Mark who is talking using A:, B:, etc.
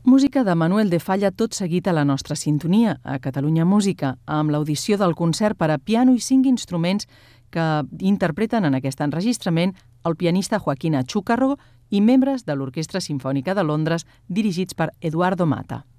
A: Música de Manuel de Falla tot seguit a la nostra sintonia, a Catalunya Música, amb l'audició del concert per a piano i 5 instruments que interpreten en aquest enregistrament el pianista Joaquín Achúcarro i membres de l'Orquestra Simfònica de Londres dirigits per Eduardo Mata.